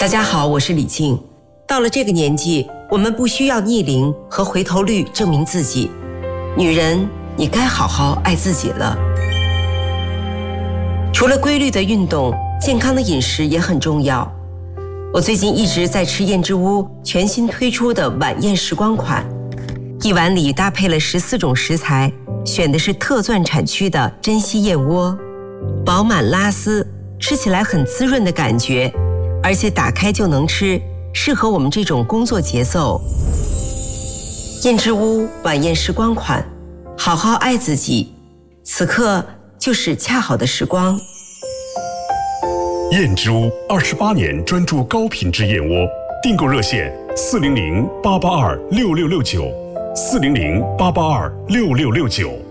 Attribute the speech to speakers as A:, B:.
A: 大家好，我是李静。到了这个年纪，我们不需要逆龄和回头率证明自己。女人，你该好好爱自己了。除了规律的运动，健康的饮食也很重要。我最近一直在吃燕之屋全新推出的晚宴时光款，一碗里搭配了14种食材，选的是特钻产区的珍稀燕窝，饱满拉丝，吃起来很滋润的感觉，而且打开就能吃，适合我们这种工作节奏。燕之屋晚宴时光款，好好爱自己，此刻就是恰好的时光。
B: 燕之屋28年专注高品质燕窝，订购热线400-882-6669，400-882-6669。